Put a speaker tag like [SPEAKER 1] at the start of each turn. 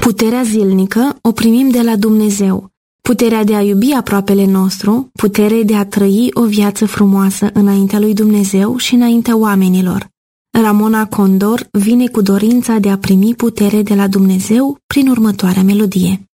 [SPEAKER 1] Puterea zilnică o primim de la Dumnezeu. Puterea de a iubi aproapele nostru, putere de a trăi o viață frumoasă înaintea lui Dumnezeu și înaintea oamenilor. Ramona Condor vine cu dorința de a primi putere de la Dumnezeu prin următoarea melodie.